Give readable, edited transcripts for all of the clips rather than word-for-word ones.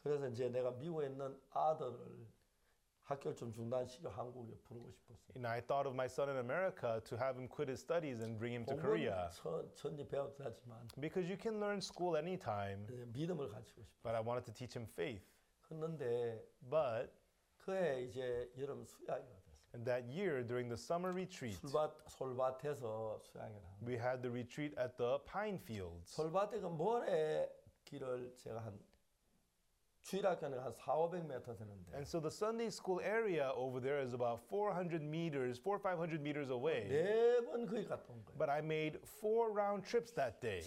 그래서 이제 내가 미국에 있는 아들을 학교를 좀 중단시켜 한국에 부르고 싶었어요. And I thought of my son in America to have him quit his studies and bring him to Korea. 공부는 천천히 배워도 되지만 Because you can learn school anytime, 믿음을 가르치고 싶어요. but I wanted to teach him faith. 그런데 But 그해 이제 여름 수양회가 됐어요. and that year, during the summer retreat, 솔밭에서 수양회를 하는. we had the retreat at the pine fields. 솔밭에 그 모래 길을 제가 한 주일학교는 한 400-500m 되는데 And so the Sunday school area over there is about 400 meters, 500 meters away. 네 번 거기 갔다 온 거예요. But I made 4 round trips that day.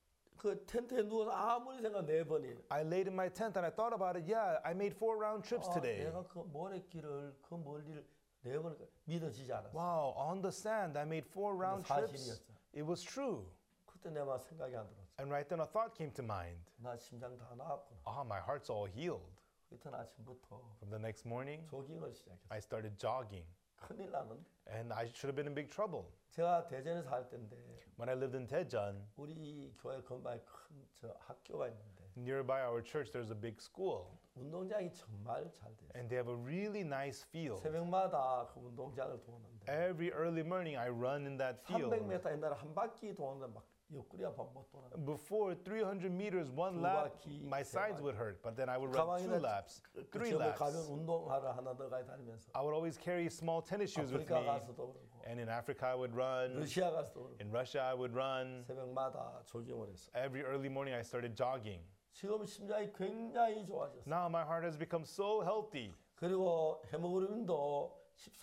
그 텐트에 누워서 아무리 생각 4번이에요. I laid in my tent and I thought about it. Yeah, I made 4 round trips today. 내가 그 모래길을 그 멀리를 4번 믿어지지 않았어. Wow, on the sand, I made 4 round trips. 사실이었어. It was true. 그때 내 막 생각이 안 들었어. And right then a thought came to mind. 나 심장 다 나았구나. Ah, my heart's all healed. 그때 아침부터 From the next morning, 조깅을 시작했어요. I started jogging. 큰일 나는데. And I should have been in big trouble. 제가 대전에 살 때인데 When I lived in Daejeon, 우리 교회 근방에 큰 저 학교가 있는데 nearby our church, there's a big school. 운동장이 정말 잘 돼 있어요. And they have a really nice field. 새벽마다 그 운동장을 도는데 Every early morning, I run in that field. 300m 옛날에 한 바퀴 도는데 막 옆구리가 못 도는. Before 300 meters, one lap, my sides would hurt. But then I would run 2 laps, 3 그 가벼운 laps. 운동화를 하나 더 가야 다니면서 I would always carry small tennis shoes with 아프리카 me. 가서도 그러고 And in Africa, I would run. 러시아 가서도 그러고 In Russia, I would run. 새벽마다 조깅을 했어. Every early morning, I started jogging. 지금 심장이 굉장히 좋아졌어. Now my heart has become so healthy. 그리고 헤모글로빈도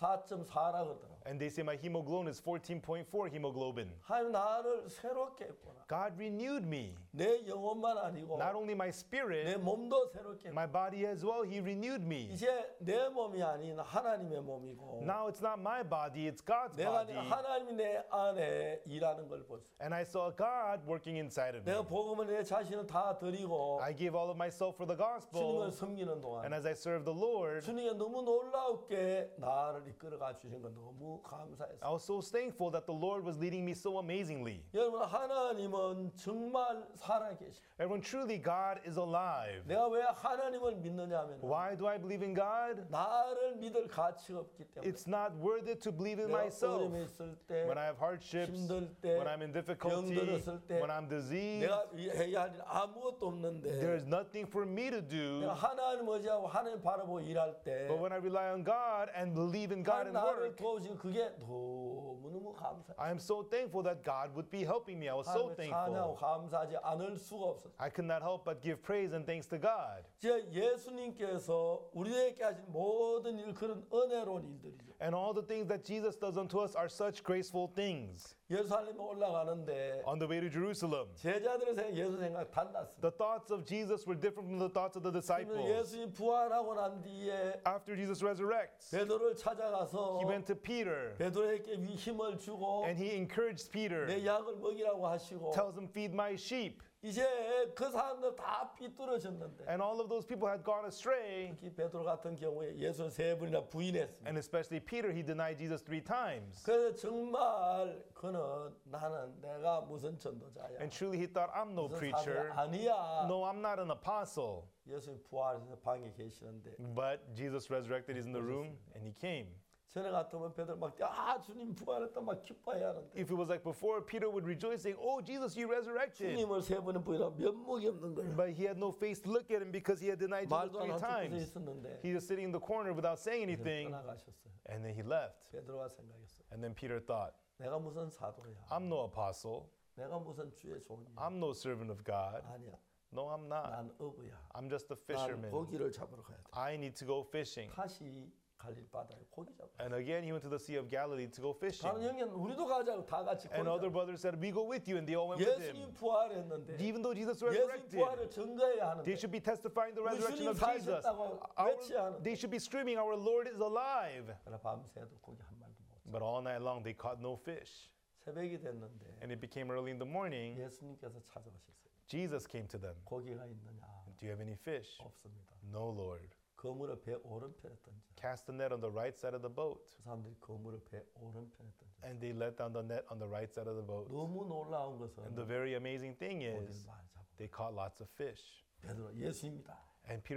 14.4라 그러더라고. And they say my hemoglobin is 14.4 hemoglobin. 하나님 나를 새롭게 했구나. God renewed me. 내 영혼만 아니고 Not only my 내 spirit, 몸도 새롭게 했구나. my body as well. He renewed me. 이제 내 몸이 아닌 하나님의 몸이고 Now it's not my body, it's God's 내가 body. 하나님이 내 안에 일하는 걸 봤어. And I saw God working inside of 내가 me. 복음을 내 자신을 다 드리고 I gave all of myself for the 주님을 gospel. 섬기는 And 동안 as I served the Lord, 주님이 너무 놀랍게 나를 이끌어가 주신 건 너무 감사했어요. I was so thankful that the Lord was leading me so amazingly. 여러분 하나님은 정말 살아계시. Everyone, truly God is alive. 내가 왜 하나님을 믿느냐 하면 Why do I believe in God? 나를 믿을 가치가 없기 때문에 It's not worth it to believe in 내가 myself. 어려움이 있을 때 When I have hardships, 힘들 때 when I'm in difficulty, 병들었을 때 when I'm diseased, 내가 해야 할 일 아무것도 없는데 there's nothing for me to do. 내가 하나님 의지하고 하나님 바라보고 일할 때 But when I rely on God and believe in God 하나님 and 나를 work, 도우시는 그게 너무너무 감사해요. I am so thankful that God would be helping me. I was so 하나님을 찬양하고 thankful. 감사하지 않을 수가 없었어요. I could not help but give praise and thanks to God. 제 예수님께서 우리에게 하신 모든 일 그런 은혜로운 일들이죠. And all the things that Jesus does unto us are such graceful things. 예루살렘에 올라가는데 On the way to Jerusalem, 제자들의 생각, 예수 생각 달랐어요. the thoughts of Jesus were different from the thoughts of the disciples. 예수님 부활하고 난 뒤에 After Jesus resurrects, 베드로를 찾아가서 he went to Peter 베드로에게 힘을 주고 and he encouraged Peter, 내 양을 먹이라고 하시고 tells him, feed my sheep. 이제 그 사람들 다 삐뚤어졌는데 And all of those people had gone astray. 특히 베드로 같은 경우에 예수를 3번이나 부인했습니다. And especially Peter, he denied Jesus 3 times. 그래서 정말 그는 나는 내가 무슨 전도자야. And truly he thought, I'm no 무슨 preacher. 사도야. 아니야. No, I'm not an apostle. 예수님 부활해서 방에 계시는데 But Jesus resurrected, he's in the room, and he came. 전에 같으면 베드로 막 주님 부활했다 막 기뻐해야 하는데 If it was like before, Peter would rejoice saying, oh, Jesus, you resurrected. 주님을 3번은 부인하고 면목이 없는 거예요. But he had no face to look at him because he had denied Jesus 말도 안 3 한쪽에서 times. 있었는데 He was sitting in the corner without saying anything. 떠나가셨어요. And then he left. 베드로가 생각했어요. And then Peter thought, 내가 무슨 사도야. I'm no apostle. 내가 무슨 주의 종이야. I'm no servant of God. 아니야. No, I'm not. 난 어부야. I'm just a 난 fisherman. 고기를 잡으러 가야 돼. I need to go fishing. 다시 갈릴 바다에 고기 잡으러. And again, he went to the Sea of Galilee to go 다른 fishing. 형제는 우리도 가자고 다 같이 고기 And other 잡으러. brothers said, we go with you. And they all went with 예수님 him. 부활했는데 Even though Jesus 예수님 resurrected, 부활을 증거해야 하는데 they should be testifying the resurrection 주님 of Jesus. 사셨다고 외쳐야 하는데 They should be screaming, our Lord is alive. 그러나 밤새도 고기 한 마리도 못 잡아. But all night long, they caught no fish. 새벽이 됐는데 And it became early in the morning. 예수님께서 찾아오셨어요. Jesus came to them. 고기가 있느냐? Do you have any fish? 없습니다. No, Lord. 그물을 배 오른편에 던져. Cast the net on the right side of the boat. 그 사람들이 그물을 배 오른편에 던져. And they let down the net on the right side of the boat. 너무 놀라운 것은 And the very amazing thing 고기를 is, 많이 잡아. they caught lots of fish. 베드로 예수입니다. And Peter